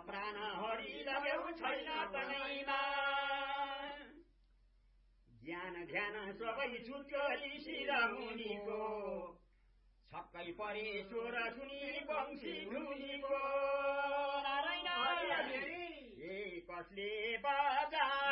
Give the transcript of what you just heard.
प्राण हरि लग्यौ छैन तनैमा ज्ञान ध्यान सबै छुट्यो ऋषि र मुनिको छक्कै परे स्वर सुनि वंशी धुनीको नारायण ए कसले बजा